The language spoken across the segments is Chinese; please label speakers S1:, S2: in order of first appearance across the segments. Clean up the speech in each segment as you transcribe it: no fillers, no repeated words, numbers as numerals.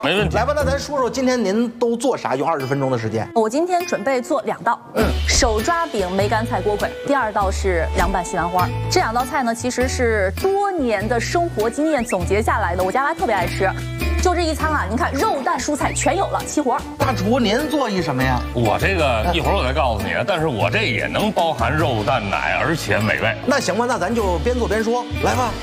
S1: 没问题。
S2: 来吧，那咱说说今天您都做啥？用20分钟的时间。
S3: 我今天准备做2道，手抓饼梅干菜锅盔，第2道是凉拌西兰花。这2道菜呢，其实是多年的生活经验总结下来的，我家娃特别爱吃。就这一餐啊，您看肉蛋蔬菜全有了，齐活。
S2: 大厨，您做一什么呀？
S1: 我这个一会儿我再告诉你，但是我这也能包含肉蛋奶，而且美味。
S2: 那行吧，那咱就边做边说，来吧。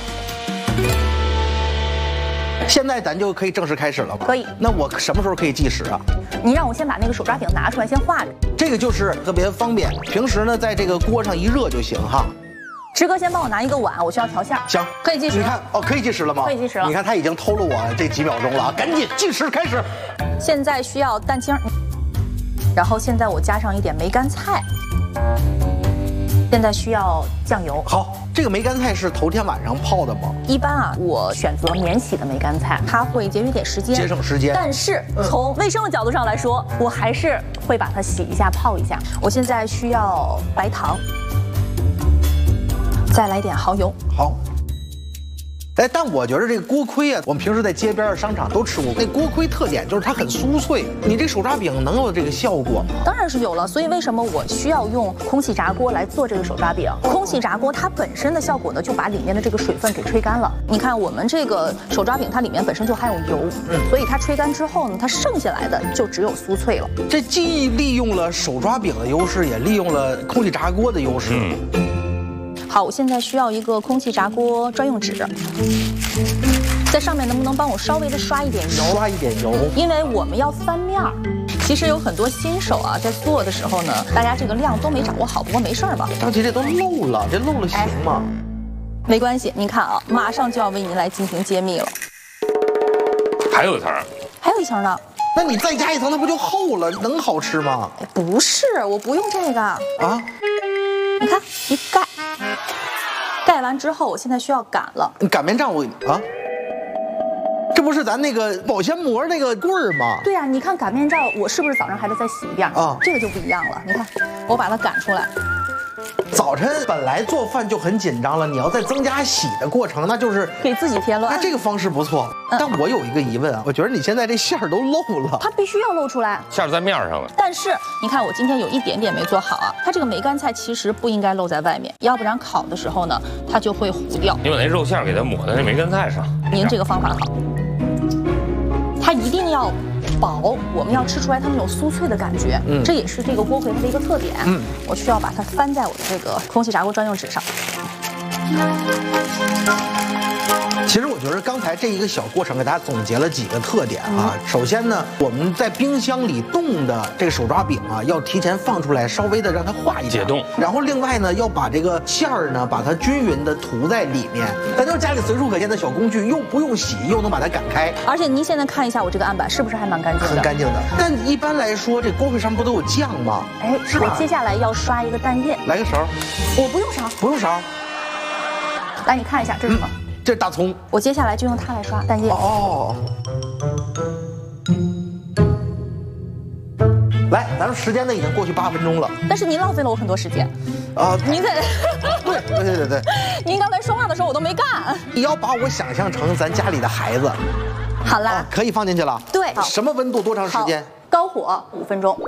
S2: 现在咱就可以正式开始了吧？
S3: 可以。
S2: 那我什么时候可以计时啊？
S3: 你让我先把那个手抓饼拿出来，先画着。
S2: 这个就是特别方便，平时呢在这个锅上一热就行哈。
S3: 直哥先帮我拿一个碗，我需要调馅。
S2: 行，
S3: 可以计时。
S2: 你看哦，可以计时了吗？
S3: 可以计时了。
S2: 你看他已经偷了我这几秒钟了啊！赶紧计时开始。
S3: 现在需要蛋清，然后现在我加上一点梅干菜。现在需要酱油。
S2: 好，这个梅干菜是头天晚上泡的吗？
S3: 一般啊，我选择免洗的梅干菜，它会节约点时间，
S2: 节省时间。
S3: 但是从卫生的角度上来说，我还是会把它洗一下、泡一下。我现在需要白糖，再来点蚝油。
S2: 好。哎，但我觉得这个锅盔啊，我们平时在街边的商场都吃过。那锅盔特点就是它很酥脆，你这手抓饼能有这个效果吗？
S3: 当然是有了，所以为什么我需要用空气炸锅来做这个手抓饼？空气炸锅它本身的效果呢，就把里面的这个水分给吹干了。你看我们这个手抓饼，它里面本身就含有油，所以它吹干之后呢，它剩下来的就只有酥脆了。
S2: 这既利用了手抓饼的优势，也利用了空气炸锅的优势。
S3: 好，我现在需要一个空气炸锅专用纸，在上面能不能帮我稍微的刷一点油？
S2: 刷一点油，
S3: 因为我们要翻面儿。其实有很多新手啊，在做的时候呢，大家这个量都没掌握好，不过没事儿吧？
S2: 张琪，这都漏了，这漏了行吗？
S3: 没关系，您看啊，马上就要为您来进行揭秘了。
S1: 还有一层，
S3: 还有一层呢。
S2: 那你再加一层，它不就厚了？能好吃吗？
S3: 哎，不是，我不用这个啊。你看，一盖，盖完之后，我现在需要擀了。
S2: 擀面杖这不是咱那个保鲜膜那个棍儿吗？
S3: 对呀，你看擀面杖，我是不是早上还得再洗一遍啊？这个就不一样了。你看，我把它擀出来。
S2: 早晨本来做饭就很紧张了，你要再增加洗的过程，那就是
S3: 给自己添乱。
S2: 那这个方式不错，但我有一个疑问啊，我觉得你现在这馅儿都漏了。
S3: 它必须要露出来，
S1: 馅儿在面上了。
S3: 但是你看我今天有一点点没做好啊，它这个梅干菜其实不应该露在外面，要不然烤的时候呢，它就会糊掉。
S1: 你把那肉馅给它抹在那梅干菜上。
S3: 您这个方法好，它一定要薄，我们要吃出来它那种酥脆的感觉。这也是这个锅盔它的一个特点。我需要把它翻在我的这个空气炸锅专用纸上。
S2: 其实我觉得刚才这一个小过程给大家总结了几个特点啊。首先呢，我们在冰箱里冻的这个手抓饼啊，要提前放出来，稍微的让它化一点，
S1: 解冻。
S2: 然后另外呢，要把这个馅儿呢，把它均匀的涂在里面。咱就是家里随处可见的小工具，又不用洗，又能把它擀开。
S3: 而且您现在看一下我这个案板是不是还蛮干净的？
S2: 很干净的。但一般来说，这锅盔上不都有酱吗？
S3: 哎，是我接下来要刷一个蛋液。
S2: 来个勺。
S3: 我不用勺。
S2: 不用勺。
S3: 来，你看一下这是什么？
S2: 这是大葱。
S3: 我接下来就用它来刷蛋液。
S2: 来，咱们时间呢已经过去8分钟了。
S3: 但是您浪费了我很多时间。您在
S2: 对。
S3: 您刚才说话的时候我都没干。
S2: 你要把我想象成咱家里的孩子。
S3: 好啦，
S2: 可以放进去了。
S3: 对。
S2: 什么温度？多长时间？
S3: 高火5分钟。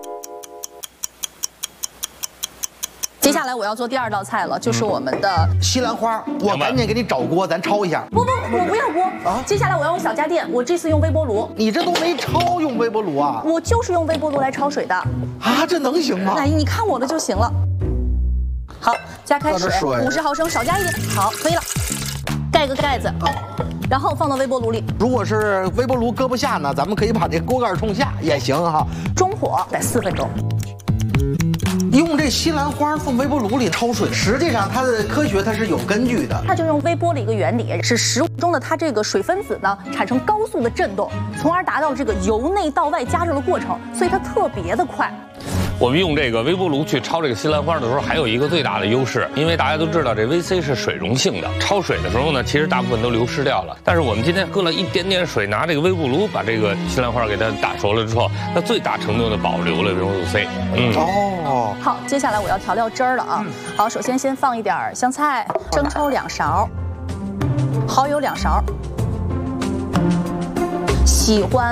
S3: 接下来我要做第2道菜了，就是我们的
S2: 西兰花。我赶紧给你找锅，咱焯一下。
S3: 不，我不要锅啊！接下来我要用小家电，我这次用微波炉。
S2: 你这都没焯，用微波炉啊？
S3: 我就是用微波炉来焯水的。
S2: 啊，这能行吗？
S3: 阿姨，你看我的就行了。好，加开水，50毫升，少加一点。好，可以了。盖个盖子，然后放到微波炉里。
S2: 如果是微波炉搁不下呢，咱们可以把这锅盖冲下也行哈。
S3: 中火在4分钟。
S2: 用这西兰花放微波炉里焯水，实际上它的科学它是有根据的。
S3: 它就用微波的一个原理，使食物中的它这个水分子呢产生高速的震动，从而达到这个由内到外加热的过程，所以它特别的快。
S1: 我们用这个微波炉去焯这个西兰花的时候，还有一个最大的优势，因为大家都知道这 VC 是水溶性的，焯水的时候呢，其实大部分都流失掉了。但是我们今天搁了一点点水，拿这个微波炉把这个西兰花给它打熟了之后，它最大程度的保留了维生素 C。
S3: 好，接下来我要调料汁儿了啊。好，首先先放一点香菜，生抽2勺，蚝油2勺，喜欢